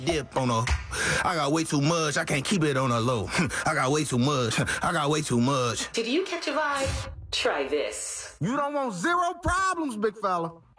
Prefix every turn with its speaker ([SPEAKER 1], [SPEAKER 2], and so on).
[SPEAKER 1] dip on a. I got way too much, I can't keep it on a low. I got way too much, I got way too much.
[SPEAKER 2] Did you catch a vibe? Try this.
[SPEAKER 3] You don't want zero problems, big fella.